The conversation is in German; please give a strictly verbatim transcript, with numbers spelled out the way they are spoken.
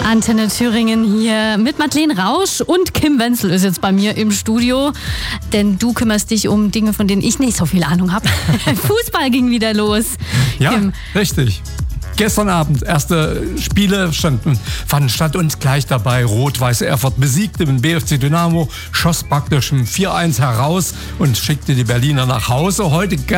Antenne Thüringen hier mit Madeleine Rausch und Kim Wenzel ist jetzt bei mir im Studio, denn du kümmerst dich um Dinge, von denen ich nicht so viel Ahnung habe. Fußball ging wieder los. Ja, Kim. Richtig. Gestern Abend erste Spiele standen, fanden statt und gleich dabei Rot-Weiß Erfurt besiegte den B F C Dynamo, schoss praktisch ein vier eins heraus und schickte die Berliner nach Hause. Heute